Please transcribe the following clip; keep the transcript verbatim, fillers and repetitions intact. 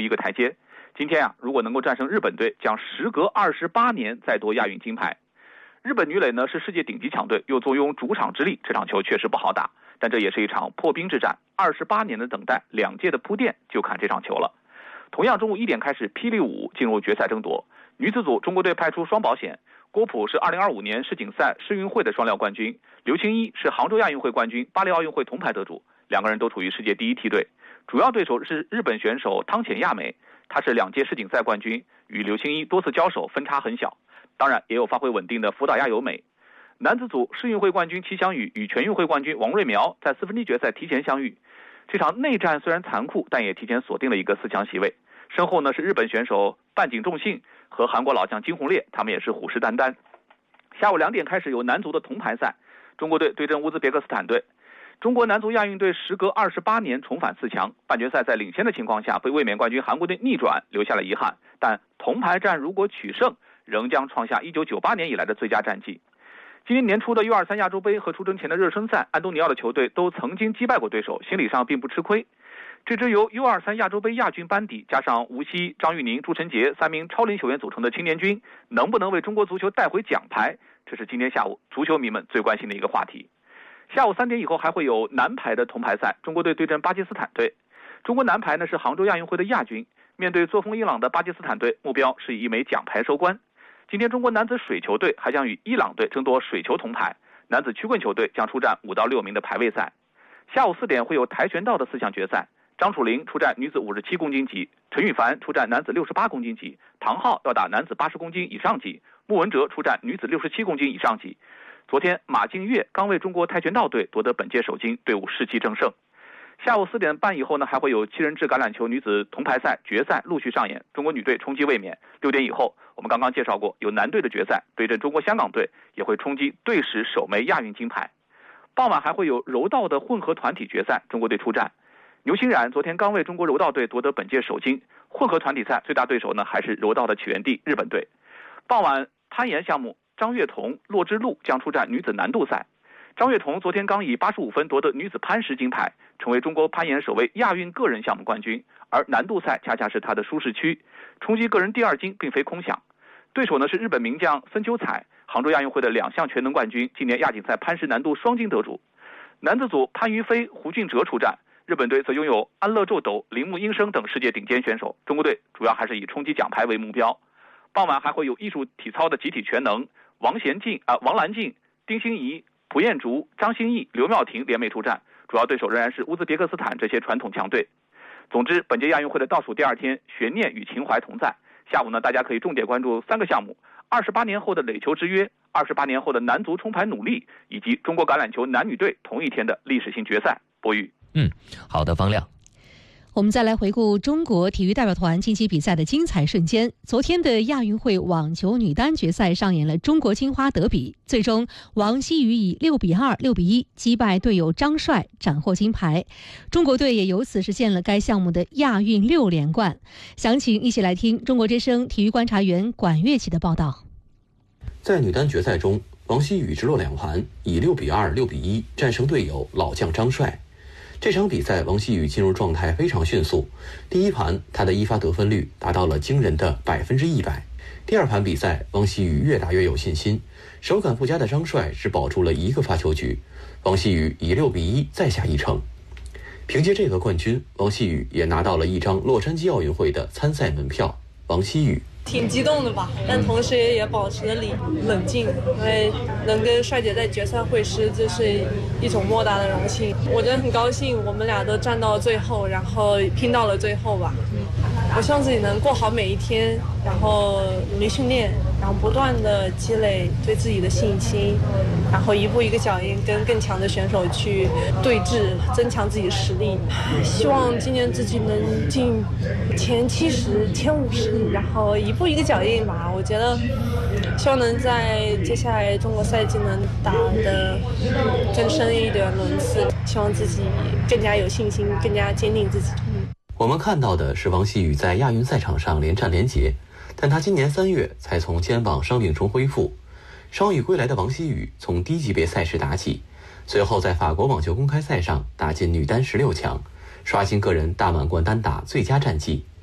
一个台阶。今天啊，如果能够战胜日本队，将时隔二十八年再夺亚运金牌。日本女垒呢是世界顶级强队，又坐拥主场之力，这场球确实不好打，但这也是一场破冰之战。二十八年的等待，两届的铺垫，就看这场球了。同样中午一点开始，霹雳舞进入决赛争夺。女子组中国队派出双保险，郭璞是二零二五年世锦赛世运会的双料冠军，刘青一是杭州亚运会冠军、巴黎奥运会铜牌得主，两个人都处于世界第一梯队。主要对手是日本选手汤浅亚美，她是两届世锦赛冠军，与刘青一多次交手分差很小。当然也有发挥稳定的福岛亚由美。男子组世运会冠军齐翔宇与全运会冠军王瑞苗在四分之一决赛提前相遇。这场内战虽然残酷，但也提前锁定了一个四强席位。身后呢是日本选手半井重信和韩国老将金宏烈，他们也是虎视眈眈。下午两点开始有男足的铜牌赛，中国队对阵乌兹别克斯坦队。中国男足亚运队时隔二十八年重返四强，半决赛在领先的情况下被卫冕冠军韩国队逆转，留下了遗憾。但铜牌战如果取胜，仍将创下一九九八年以来的最佳战绩。今年年初的 U 二十三 亚洲杯和出征前的热身赛，安东尼奥的球队都曾经击败过对手，心理上并不吃亏。这支由 U 二十三 亚洲杯亚军班底加上吴曦、张玉宁、朱晨杰三名超龄球员组成的青年军，能不能为中国足球带回奖牌，这是今天下午足球迷们最关心的一个话题。下午三点以后还会有男排的铜牌赛，中国队对阵巴基斯坦队。中国男排呢是杭州亚运会的亚军，面对作风伊朗的巴基斯坦队，目标是以一枚奖牌收官。今天中国男子水球队还将与伊朗队争夺水球铜牌，男子曲棍球队将出战五到六名的排位赛。下午四点会有跆拳道的四项决赛，张楚玲出战女子五十七公斤级，陈羽凡出战男子六十八公斤级，唐昊要打男子八十公斤以上级，穆文哲出战女子六十七公斤以上级。昨天马静月刚为中国跆拳道队夺得本届首金，队伍士气正盛。下午四点半以后呢，还会有七人制橄榄球女子铜牌赛决赛陆续上演，中国女队冲击卫冕。六点以后，我们刚刚介绍过，有男队的决赛对阵中国香港队，也会冲击队史首枚亚运金牌。傍晚还会有柔道的混合团体决赛，中国队出战。牛欣然昨天刚为中国柔道队夺得本届首金，混合团体赛最大对手呢还是柔道的起源地日本队。傍晚攀岩项目，张悦彤、骆之露将出战女子难度赛。张悦彤昨天刚以八十五分夺得女子攀石金牌，成为中国攀岩首位亚运个人项目冠军，而难度赛恰恰是她的舒适区，冲击个人第二金并非空想。对手呢是日本名将森秋彩，杭州亚运会的两项全能冠军，今年亚锦赛攀石难度双金得主。男子组潘于飞、胡俊哲出战，日本队则拥有安乐宙斗、铃木英生等世界顶尖选手，中国队主要还是以冲击奖牌为目标。傍晚还会有艺术体操的集体全能，王贤静啊、呃、王兰静、丁欣怡、蒲彦竹、张歆艺、刘妙婷联袂出战，主要对手仍然是乌兹别克斯坦这些传统强队。总之，本届亚运会的倒数第二天，悬念与情怀同在。下午呢，大家可以重点关注三个项目：二十八年后的垒球之约、二十八年后的男足冲牌努力，以及中国橄榄球男女队同一天的历史性决赛。博宇， 嗯，好的，方亮。 我们再来回顾中国体育代表团近期比赛的精彩瞬间。昨天的亚运会网球女单决赛上演了中国金花德比，最终王曦雨以六比二、六比一击败队友张帅，斩获金牌。中国队也由此实现了该项目的亚运六连冠。详情一起来听中国之声体育观察员管乐琪的报道。 在女单决赛中，王曦雨直落两盘，以六比二、六比一战胜队友老将张帅。这场比赛，王曦雨进入状态非常迅速。第一盘，她的一发得分率达到了惊人的百分之一百。第二盘比赛，王曦雨越打越有信心，手感不佳的张帅只保住了一个发球局，王曦雨以六比一再下一城。凭借这个冠军，王曦雨也拿到了一张洛杉矶奥运会的参赛门票。王曦雨挺激动的吧，但同时也保持了理冷静，因为能跟帅姐在决赛会师，这是一种莫大的荣幸。我真的很高兴，我们俩都站到了最后，然后拼到了最后吧。我希望自己能过好每一天，然后努力训练，然后不断的积累对自己的信心，然后一步一个脚印跟更强的选手去对峙，增强自己的实力。希望今年自己能进前七十、前五十，然后一步一个脚印吧。我觉得希望能在接下来中国赛季能打得更深一点轮次，希望自己更加有信心，更加坚定自己。 我们看到的是王曦雨在亚运赛场上连战连捷，但她今年三月才从肩膀伤病中恢复。伤愈归来的王曦雨从低级别赛事打起，随后在法国网球公开赛上打进女单十六强，刷新个人大满贯单打最佳战绩。